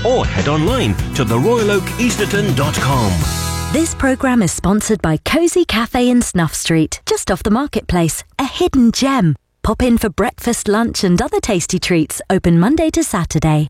or head online to theroyaloakeasterton.com. This programme is sponsored by Cosy Cafe in Snuff Street, just off the marketplace. A hidden gem. Pop in for breakfast, lunch and other tasty treats. Open Monday to Saturday.